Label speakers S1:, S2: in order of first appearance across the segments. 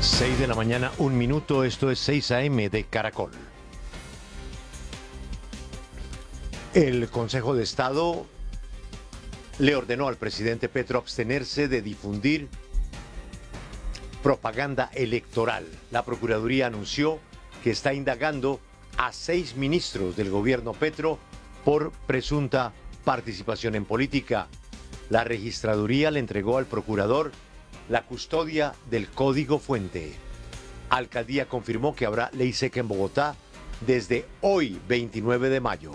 S1: 6 de la mañana, 1 minuto, esto es 6 AM de Caracol. El Consejo de Estado le ordenó al presidente Petro abstenerse de difundir propaganda electoral. La Procuraduría anunció que está indagando a 6 ministros del gobierno Petro por presunta participación en política. La registraduría le entregó al procurador la custodia del código fuente. Alcaldía confirmó que habrá ley seca en Bogotá desde hoy, 29 de mayo.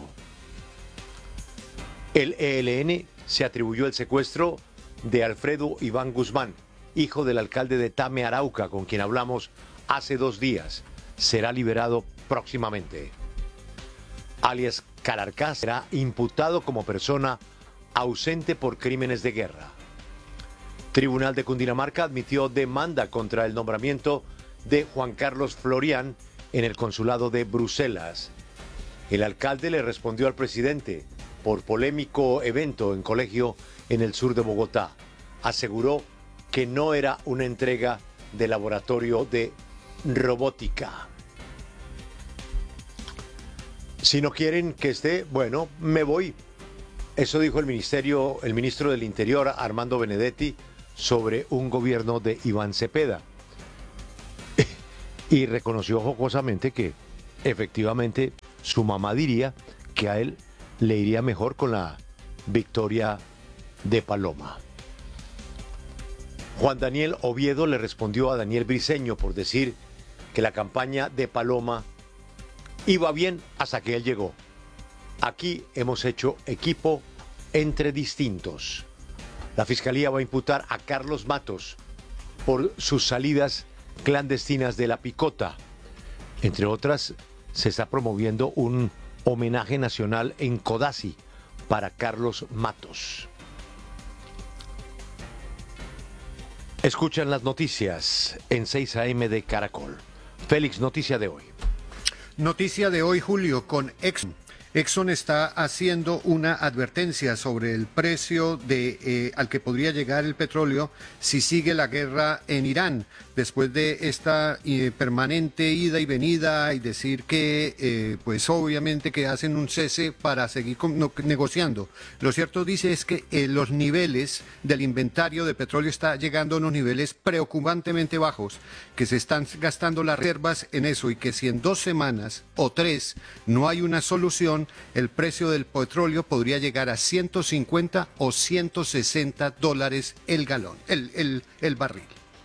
S1: El ELN se atribuyó el secuestro de Alfredo Iván Guzmán, hijo del alcalde de Tame, Arauca, con quien hablamos hace 2 días. Será liberado próximamente. Alias Calarcá será imputado como persona ausente por crímenes de guerra. Tribunal de Cundinamarca admitió demanda contra el nombramiento de Juan Carlos Florián en el consulado de Bruselas. El alcalde le respondió al presidente por polémico evento en colegio en el sur de Bogotá. Aseguró que no era una entrega de laboratorio de robótica. Si no quieren que esté, bueno, me voy. Eso dijo el ministro del Interior, Armando Benedetti, sobre un gobierno de Iván Cepeda. Y reconoció jocosamente que efectivamente su mamá diría que a él le iría mejor con la victoria de Paloma. Juan Daniel Oviedo le respondió a Daniel Briceño por decir que la campaña de Paloma iba bien hasta que él llegó. Aquí hemos hecho equipo entre distintos. La Fiscalía va a imputar a Carlos Matos por sus salidas clandestinas de La Picota. Entre otras, se está promoviendo un homenaje nacional en Codazzi para Carlos Matos. Escuchan las noticias en 6 AM de Caracol. Félix, noticia de hoy.
S2: Noticia de hoy, Julio, con Exxon. Exxon está haciendo una advertencia sobre el precio al que podría llegar el petróleo si sigue la guerra en Irán, después de esta permanente ida y venida y decir que, pues obviamente que hacen un cese para seguir negociando. Lo cierto, dice, es que los niveles del inventario de petróleo está llegando a unos niveles preocupantemente bajos, que se están gastando las reservas en eso y que si en 2 semanas o 3 no hay una solución, el precio del petróleo podría llegar a 150 o 160 dólares el galón, el barril.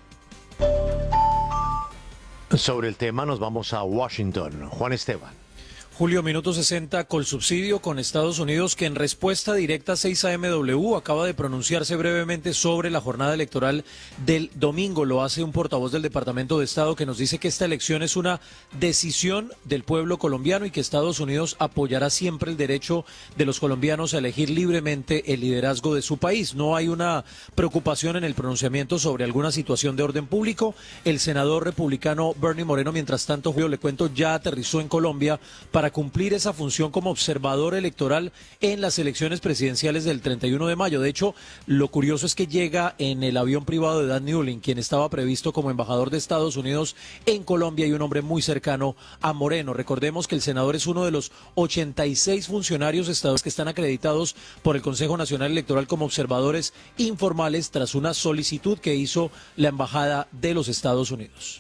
S1: Sobre el tema nos vamos a Washington. Juan Esteban.
S3: Julio, minuto 60, Colsubsidio con Estados Unidos, que en respuesta directa a 6AMW acaba de pronunciarse brevemente sobre la jornada electoral del domingo. Lo hace un portavoz del Departamento de Estado que nos dice que esta elección es una decisión del pueblo colombiano y que Estados Unidos apoyará siempre el derecho de los colombianos a elegir libremente el liderazgo de su país. No hay una preocupación en el pronunciamiento sobre alguna situación de orden público. El senador republicano Bernie Moreno, mientras tanto, Julio, le cuento, ya aterrizó en Colombia para cumplir esa función como observador electoral en las elecciones presidenciales del 31 de mayo. De hecho, lo curioso es que llega en el avión privado de Dan Newlin, quien estaba previsto como embajador de Estados Unidos en Colombia y un hombre muy cercano a Moreno. Recordemos que el senador es uno de los 86 funcionarios estadounidenses que están acreditados por el Consejo Nacional Electoral como observadores informales tras una solicitud que hizo la Embajada de los Estados Unidos.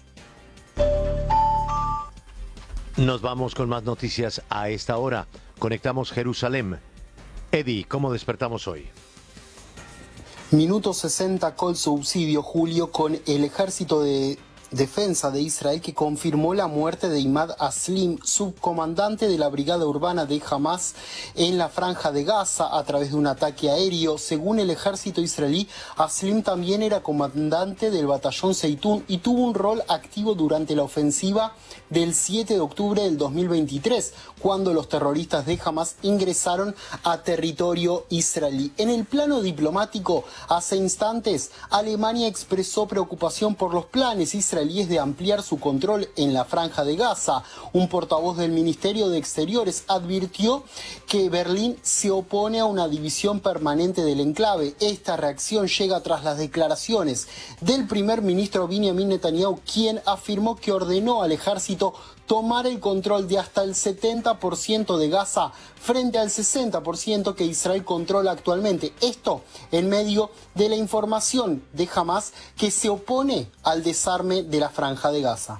S1: Nos vamos con más noticias a esta hora. Conectamos Jerusalén. Eddie, ¿cómo despertamos hoy?
S4: Minuto 60, Colsubsidio, Julio, con el ejército de defensa de Israel que confirmó la muerte de Imad Aslim, subcomandante de la brigada urbana de Hamas en la franja de Gaza a través de un ataque aéreo. Según el ejército israelí, Aslim también era comandante del batallón Zeitún y tuvo un rol activo durante la ofensiva del 7 de octubre del 2023, cuando los terroristas de Hamas ingresaron a territorio israelí. En el plano diplomático, hace instantes, Alemania expresó preocupación por los planes israelíes israelíes de ampliar su control en la Franja de Gaza. Un portavoz del Ministerio de Exteriores advirtió que Berlín se opone a una división permanente del enclave. Esta reacción llega tras las declaraciones del primer ministro Benjamin Netanyahu, quien afirmó que ordenó al ejército tomar el control de hasta el 70% de Gaza frente al 60% que Israel controla actualmente. Esto en medio de la información de Hamás que se opone al desarme de la Franja de Gaza.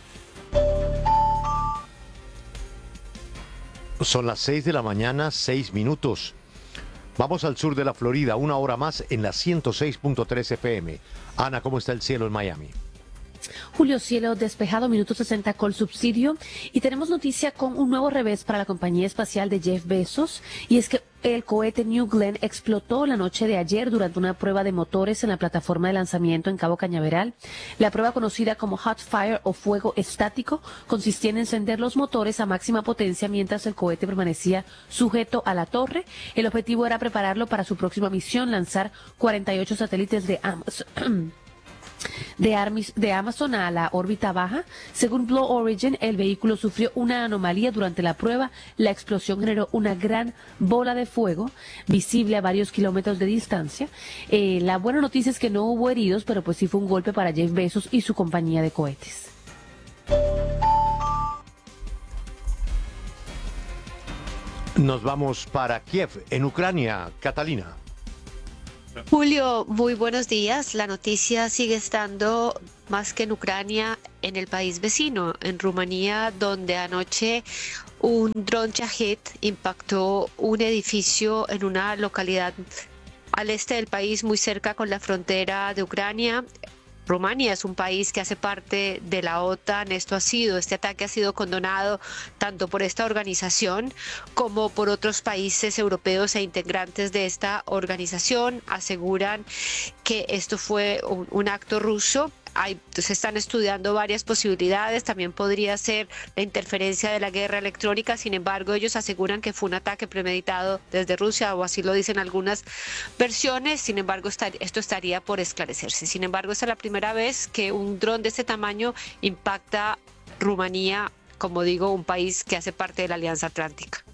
S1: Son las 6 de la mañana, 6 minutos. Vamos al sur de la Florida, una hora más en la 106.3 FM. Ana, ¿cómo está el cielo en Miami?
S5: Julio, cielo despejado, minuto 60 con subsidio. Y tenemos noticia con un nuevo revés para la compañía espacial de Jeff Bezos. Y es que el cohete New Glenn explotó la noche de ayer durante una prueba de motores en la plataforma de lanzamiento en Cabo Cañaveral. La prueba, conocida como Hot Fire o fuego estático, consistía en encender los motores a máxima potencia mientras el cohete permanecía sujeto a la torre. El objetivo era prepararlo para su próxima misión, lanzar 48 satélites de Amazon a la órbita baja. Según Blue Origin, el vehículo sufrió una anomalía durante la prueba. La explosión generó una gran bola de fuego visible a varios kilómetros de distancia. La buena noticia es que no hubo heridos, pero pues sí fue un golpe para Jeff Bezos y su compañía de cohetes.
S1: Nos vamos para Kiev, en Ucrania. Catalina.
S6: Julio, muy buenos días. La noticia sigue estando más que en Ucrania, en el país vecino, en Rumanía, donde anoche un dron Shahed impactó un edificio en una localidad al este del país, muy cerca con la frontera de Ucrania. Rumania es un país que hace parte de la OTAN. Este ataque ha sido condonado tanto por esta organización como por otros países europeos e integrantes de esta organización. Aseguran que esto fue un acto ruso. Se están estudiando varias posibilidades, también podría ser la interferencia de la guerra electrónica. Sin embargo, ellos aseguran que fue un ataque premeditado desde Rusia, o así lo dicen algunas versiones. Sin embargo, esto estaría por esclarecerse. Sin embargo, esta es la primera vez que un dron de este tamaño impacta Rumanía, como digo, un país que hace parte de la Alianza Atlántica.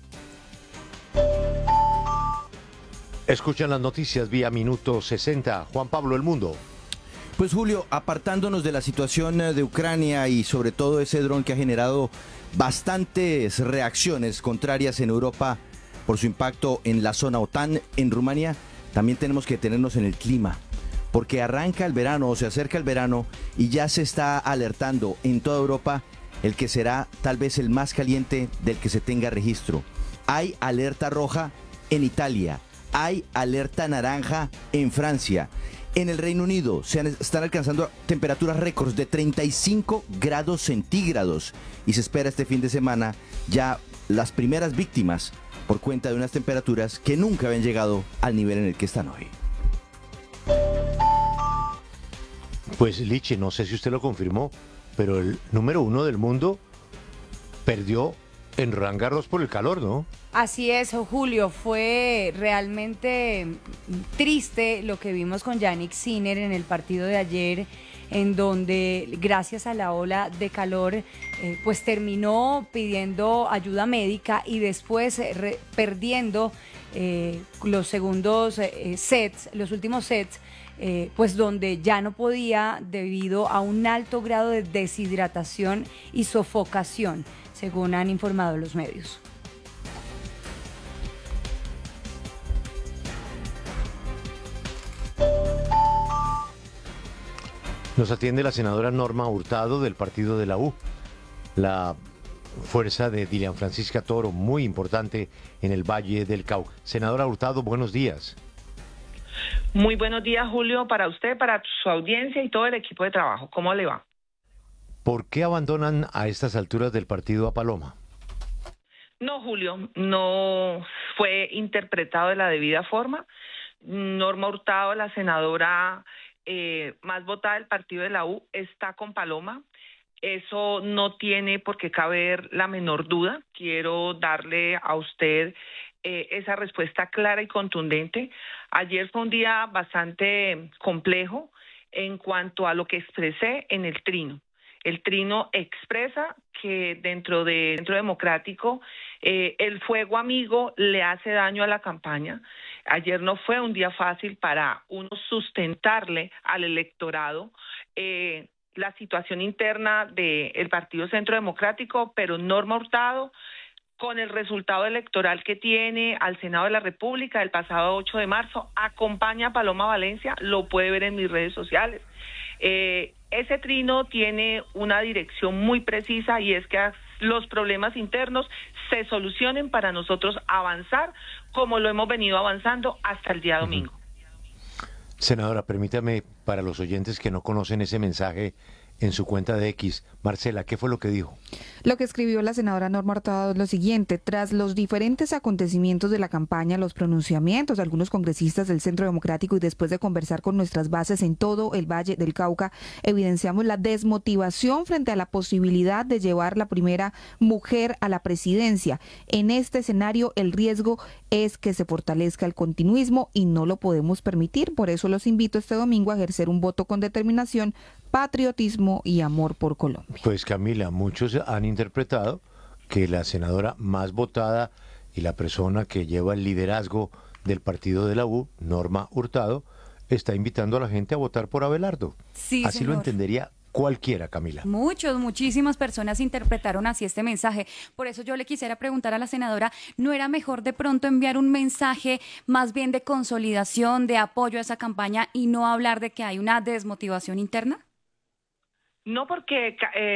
S1: Escuchan las noticias vía Minuto 60. Juan Pablo, El Mundo.
S7: Pues Julio, apartándonos de la situación de Ucrania y sobre todo ese dron que ha generado bastantes reacciones contrarias en Europa por su impacto en la zona OTAN, en Rumania, también tenemos que detenernos en el clima, porque arranca el verano o se acerca el verano y ya se está alertando en toda Europa el que será tal vez el más caliente del que se tenga registro. Hay alerta roja en Italia, hay alerta naranja en Francia. En el Reino Unido están alcanzando temperaturas récords de 35 grados centígrados y se espera este fin de semana ya las primeras víctimas por cuenta de unas temperaturas que nunca habían llegado al nivel en el que están hoy.
S1: Pues Liche, no sé si usted lo confirmó, pero el número 1 del mundo perdió en Roland Garros por el calor, ¿no?
S8: Así es, Julio, fue realmente triste lo que vimos con Jannik Sinner en el partido de ayer, en donde gracias a la ola de calor pues terminó pidiendo ayuda médica y después perdiendo los segundos sets, los últimos sets, pues donde ya no podía debido a un alto grado de deshidratación y sofocación, según han informado los medios.
S1: Nos atiende la senadora Norma Hurtado del partido de la U, la fuerza de Dilian Francisca Toro, muy importante en el Valle del Cauca. Senadora Hurtado, buenos días.
S9: Muy buenos días, Julio, para usted, para su audiencia y todo el equipo de trabajo. ¿Cómo le va?
S1: ¿Por qué abandonan a estas alturas del partido a Paloma?
S9: No, Julio, no fue interpretado de la debida forma. Norma Hurtado, la senadora más votada del partido de la U, está con Paloma. Eso no tiene por qué caber la menor duda. Quiero darle a usted esa respuesta clara y contundente. Ayer fue un día bastante complejo en cuanto a lo que expresé en el trino. El trino expresa que dentro del Centro Democrático el fuego amigo le hace daño a la campaña. Ayer no fue un día fácil para uno sustentarle al electorado la situación interna del Partido Centro Democrático, pero Norma Hurtado, con el resultado electoral que tiene al Senado de la República el pasado 8 de marzo, acompaña a Paloma Valencia, lo puede ver en mis redes sociales. Ese trino tiene una dirección muy precisa y es que los problemas internos se solucionen para nosotros avanzar como lo hemos venido avanzando hasta el día domingo.
S1: Senadora, permítame, para los oyentes que no conocen ese mensaje en su cuenta de X, Marcela, ¿qué fue lo que dijo?
S10: Lo que escribió la senadora Norma Hurtado es lo siguiente: tras los diferentes acontecimientos de la campaña, los pronunciamientos de algunos congresistas del Centro Democrático y después de conversar con nuestras bases en todo el Valle del Cauca, evidenciamos la desmotivación frente a la posibilidad de llevar la primera mujer a la presidencia. En este escenario, el riesgo es que se fortalezca el continuismo y no lo podemos permitir. Por eso los invito este domingo a ejercer un voto con determinación, patriotismo y amor por Colombia.
S1: Pues Camila, muchos han interpretado que la senadora más votada y la persona que lleva el liderazgo del partido de la U, Norma Hurtado, está invitando a la gente a votar por Abelardo.
S11: Sí,
S1: así
S11: señor.
S1: Lo entendería cualquiera, Camila.
S11: Muchísimas personas interpretaron así este mensaje. Por eso yo le quisiera preguntar a la senadora, ¿no era mejor de pronto enviar un mensaje más bien de consolidación, de apoyo a esa campaña y no hablar de que hay una desmotivación interna?
S9: No, porque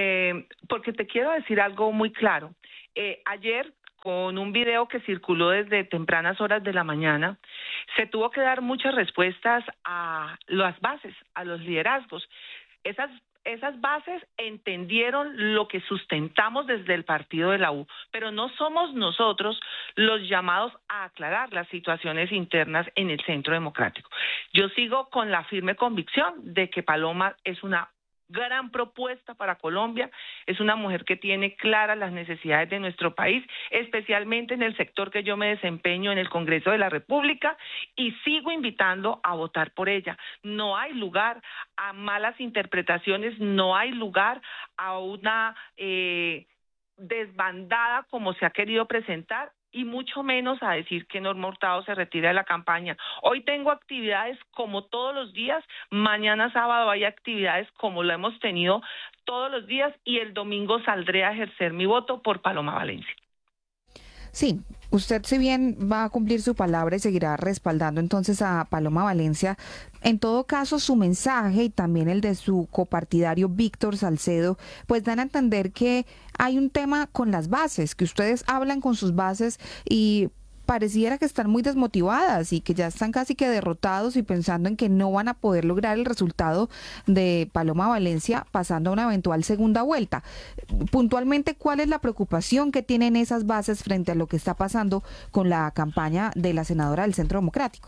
S9: te quiero decir algo muy claro. Ayer, con un video que circuló desde tempranas horas de la mañana, se tuvo que dar muchas respuestas a las bases, a los liderazgos. Esas bases entendieron lo que sustentamos desde el partido de la U, pero no somos nosotros los llamados a aclarar las situaciones internas en el Centro Democrático. Yo sigo con la firme convicción de que Paloma es una gran propuesta para Colombia, es una mujer que tiene claras las necesidades de nuestro país, especialmente en el sector que yo me desempeño en el Congreso de la República, y sigo invitando a votar por ella. No hay lugar a malas interpretaciones, no hay lugar a una desbandada como se ha querido presentar, y mucho menos a decir que Norma Hurtado se retira de la campaña. Hoy tengo actividades como todos los días, mañana sábado hay actividades como lo hemos tenido todos los días y el domingo saldré a ejercer mi voto por Paloma Valencia.
S10: Sí, usted si bien va a cumplir su palabra y seguirá respaldando entonces a Paloma Valencia, en todo caso su mensaje y también el de su copartidario Víctor Salcedo, pues dan a entender que hay un tema con las bases, que ustedes hablan con sus bases y pareciera que están muy desmotivadas y que ya están casi que derrotados y pensando en que no van a poder lograr el resultado de Paloma Valencia pasando a una eventual segunda vuelta. Puntualmente, ¿cuál es la preocupación que tienen esas bases frente a lo que está pasando con la campaña de la senadora del Centro Democrático?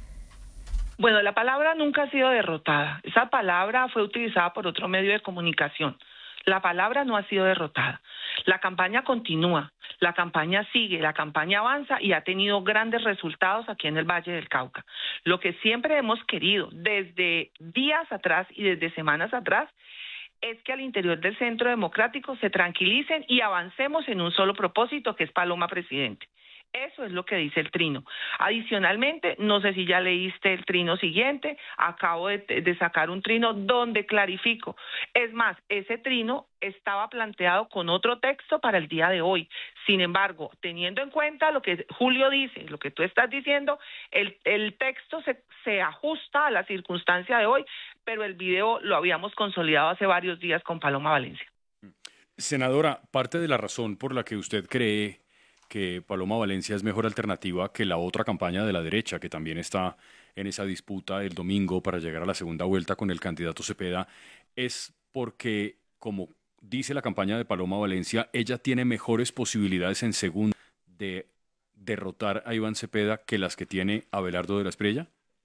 S9: Bueno, la palabra nunca ha sido derrotada. Esa palabra fue utilizada por otro medio de comunicación. La palabra no ha sido derrotada. La campaña continúa, la campaña sigue, la campaña avanza y ha tenido grandes resultados aquí en el Valle del Cauca. Lo que siempre hemos querido desde días atrás y desde semanas atrás es que al interior del Centro Democrático se tranquilicen y avancemos en un solo propósito, que es Paloma presidente. Eso es lo que dice el trino. Adicionalmente, no sé si ya leíste el trino siguiente, acabo de sacar un trino donde clarifico. Es más, ese trino estaba planteado con otro texto para el día de hoy. Sin embargo, teniendo en cuenta lo que Julio dice, lo que tú estás diciendo, el texto se ajusta a la circunstancia de hoy, pero el video lo habíamos consolidado hace varios días con Paloma Valencia.
S12: Senadora, parte de la razón por la que usted cree que Paloma Valencia es mejor alternativa que la otra campaña de la derecha, que también está en esa disputa el domingo para llegar a la segunda vuelta con el candidato Cepeda, es porque, como dice la campaña de Paloma Valencia, ella tiene mejores posibilidades en segunda de derrotar a Iván Cepeda que las que tiene Abelardo de la Espriella.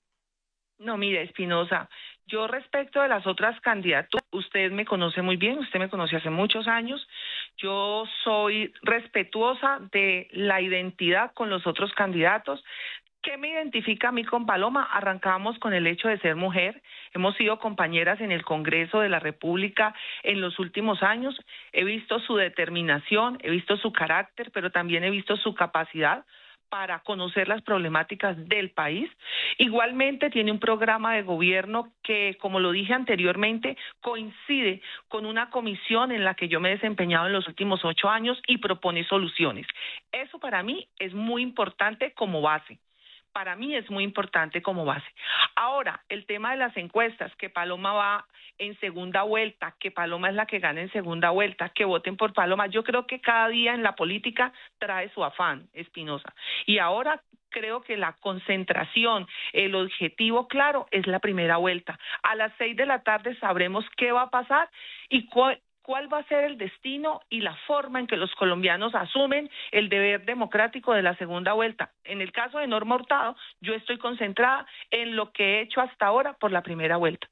S9: No, mire, Espinosa, yo respecto de las otras candidaturas, usted me conoce muy bien, usted me conoce hace muchos años, yo soy respetuosa de la identidad con los otros candidatos. ¿Qué me identifica a mí con Paloma? Arrancamos con el hecho de ser mujer. Hemos sido compañeras en el Congreso de la República en los últimos años. He visto su determinación, he visto su carácter, pero también he visto su capacidad para conocer las problemáticas del país. Igualmente tiene un programa de gobierno que, como lo dije anteriormente, coincide con una comisión en la que yo me he desempeñado en los últimos 8 años y propone soluciones. Eso para mí es muy importante como base. Para mí es muy importante como base. Ahora, el tema de las encuestas, que Paloma va en segunda vuelta, que Paloma es la que gana en segunda vuelta, que voten por Paloma. Yo creo que cada día en la política trae su afán, Espinosa. Y ahora creo que la concentración, el objetivo claro es la primera vuelta. A las 6 de la tarde sabremos qué va a pasar y cuál va a ser el destino y la forma en que los colombianos asumen el deber democrático de la segunda vuelta. En el caso de Norma Hurtado, yo estoy concentrada en lo que he hecho hasta ahora por la primera vuelta.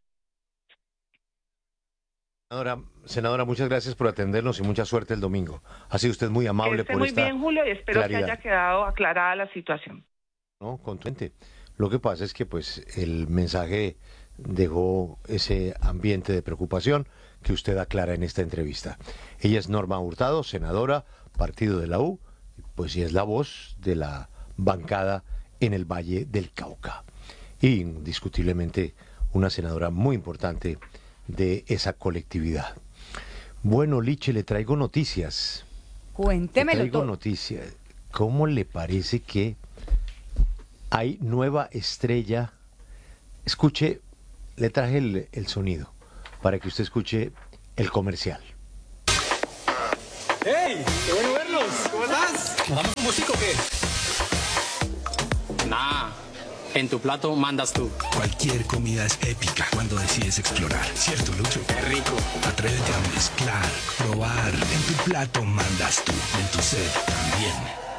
S1: Senadora, muchas gracias por atendernos y mucha suerte el domingo. Ha sido usted muy amable por
S9: muy
S1: esta
S9: bien, Julio, y espero
S1: claridad.
S9: que haya quedado aclarada la situación.
S1: No, contundente. Lo que pasa es que pues el mensaje dejó ese ambiente de preocupación que usted aclara en esta entrevista. Ella es Norma Hurtado, senadora, partido de la U, pues y es la voz de la bancada en el Valle del Cauca. Y indiscutiblemente una senadora muy importante de esa colectividad. Bueno, Liche, le traigo noticias.
S8: Cuéntemelo
S1: Le traigo
S8: todo.
S1: noticias. ¿Cómo le parece que hay nueva estrella? Escuche, le traje el sonido para que usted escuche el comercial.
S13: ¡Hey! ¡Qué bueno verlos! ¿Cómo estás? ¿Vamos con música o qué?
S14: Nah, en tu plato mandas tú.
S15: Cualquier comida es épica cuando decides explorar, ¿cierto, Lucho?
S14: ¡Qué rico!
S15: Atrévete a mezclar, probar. En tu plato mandas tú, en tu sed también.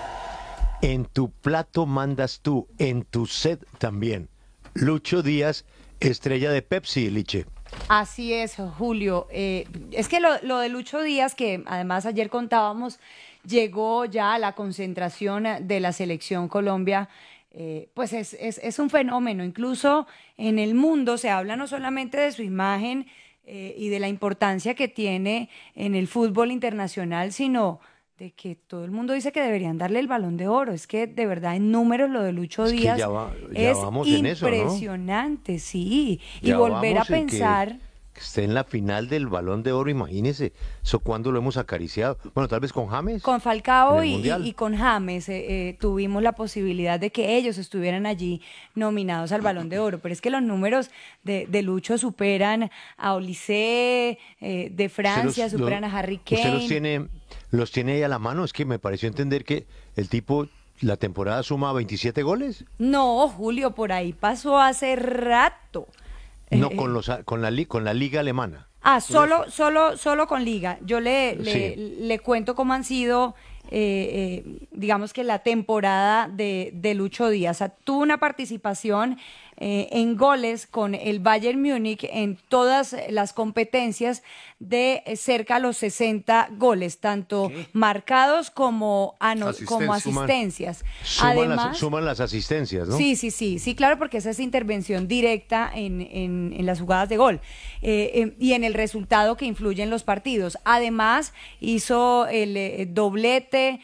S1: En tu plato mandas tú, en tu sed también. Lucho Díaz, estrella de Pepsi, Liche.
S8: Así es, Julio. Es que lo de Lucho Díaz, que además ayer contábamos, llegó ya a la concentración de la Selección Colombia, pues es un fenómeno. Incluso en el mundo se habla no solamente de su imagen y de la importancia que tiene en el fútbol internacional, sino de que todo el mundo dice que deberían darle el Balón de Oro. Es que de verdad en números lo de Lucho Díaz
S1: ya
S8: es
S1: vamos en eso, ¿no?
S8: impresionante, sí. Y
S1: Ya
S8: volver a
S1: vamos en
S8: pensar...
S1: que esté en la final del Balón de Oro, imagínese, eso cuando lo hemos acariciado. Bueno, tal vez con James.
S8: Con Falcao
S1: en el Mundial.
S8: y con James tuvimos la posibilidad de que ellos estuvieran allí nominados al Balón de Oro, pero es que los números de Lucho superan a Olise de Francia, superan a Harry Kane.
S1: ¿Usted los tiene ahí a la mano? Es que me pareció entender que el tipo, la temporada suma 27 goles.
S8: No, Julio, por ahí pasó hace rato.
S1: No, con la liga alemana.
S8: Ah, solo con Liga. Yo le cuento cómo han sido, digamos que la temporada de Lucho Díaz. O sea, tuvo una participación en goles con el Bayern Múnich en todas las competencias de cerca a los 60 goles, tanto marcados como asistencias.
S1: Suman las asistencias, ¿no?
S8: Sí, claro, porque esa es intervención directa en las jugadas de gol y en el resultado que influye en los partidos. Además, hizo el doblete.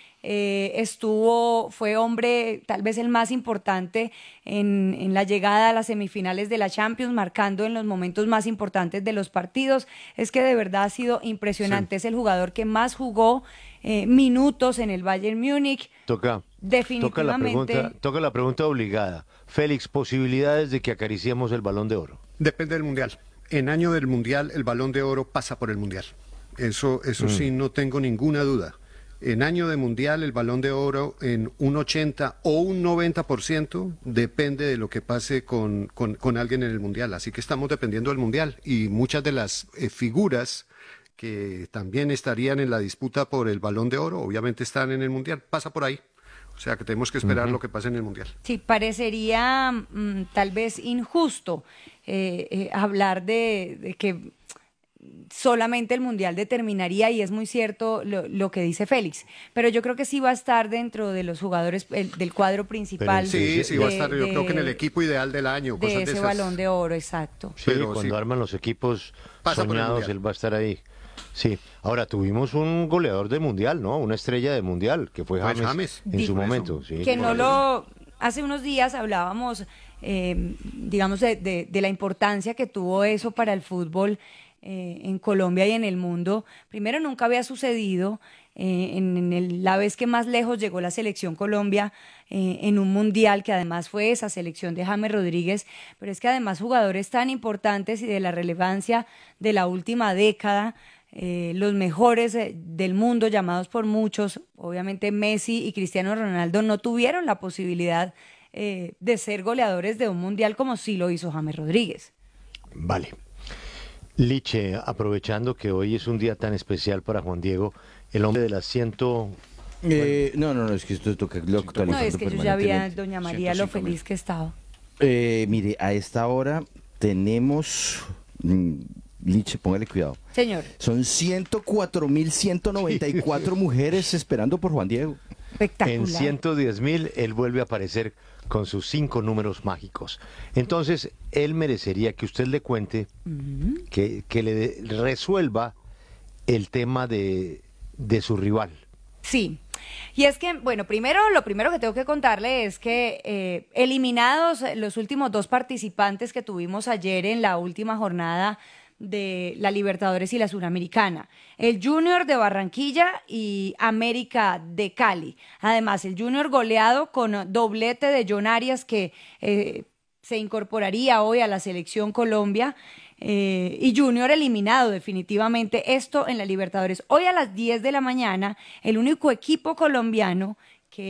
S8: Fue hombre tal vez el más importante en la llegada a las semifinales de la Champions, marcando en los momentos más importantes de los partidos. Es que de verdad ha sido impresionante. Sí. Es el jugador que más jugó minutos en el Bayern Múnich. Definitivamente.
S1: Toca la pregunta obligada. Félix, ¿posibilidades de que acariciemos el Balón de Oro?
S2: Depende del Mundial. En año del Mundial, el Balón de Oro pasa por el Mundial. Eso sí, no tengo ninguna duda. En año de Mundial, el Balón de Oro en un 80 o un 90% depende de lo que pase con alguien en el Mundial. Así que estamos dependiendo del Mundial. Y muchas de las figuras que también estarían en la disputa por el Balón de Oro, obviamente están en el Mundial. Pasa por ahí. O sea que tenemos que esperar lo que pase en el Mundial.
S8: Sí, parecería tal vez injusto hablar de que solamente el Mundial determinaría, y es muy cierto lo que dice Félix, pero yo creo que sí va a estar dentro de los jugadores del cuadro principal.
S2: Sí, va a estar, yo creo que en el equipo ideal del año.
S8: De ese Balón de Oro, exacto.
S1: Sí, pero cuando arman los equipos soñados, él va a estar ahí. Sí, ahora tuvimos un goleador de Mundial, ¿no? Una estrella de Mundial, que fue James en su momento. Sí,
S8: que hace unos días hablábamos, digamos, de la importancia que tuvo eso para el fútbol en Colombia y en el mundo. Primero, nunca había sucedido la vez que más lejos llegó la selección Colombia en un mundial, que además fue esa selección de James Rodríguez, pero es que además jugadores tan importantes y de la relevancia de la última década, los mejores del mundo, llamados por muchos, obviamente Messi y Cristiano Ronaldo, no tuvieron la posibilidad de ser goleadores de un mundial como sí lo hizo James Rodríguez.
S1: Vale. Liche, aprovechando que hoy es un día tan especial para Juan Diego, el hombre de las 100...
S7: No, es que esto toca actualizando.
S8: No, es que yo ya vi a doña María lo feliz que estaba.
S7: Mire, a esta hora tenemos... Liche, póngale cuidado.
S8: Señor.
S7: Son 104.194 mujeres esperando por Juan Diego.
S8: Espectacular.
S1: En 110.000 él vuelve a aparecer con sus 5 números mágicos. Entonces, él merecería que usted le cuente, que le resuelva el tema de su rival.
S8: Sí. Y es que, bueno, lo primero que tengo que contarle es que eliminados los últimos 2 participantes que tuvimos ayer en la última jornada de la Libertadores y la Suramericana, el Junior de Barranquilla y América de Cali. Además, el Junior goleado con doblete de John Arias, que se incorporaría hoy a la selección Colombia, y Junior eliminado definitivamente, esto en la Libertadores. Hoy a las 10 de la mañana, el único equipo colombiano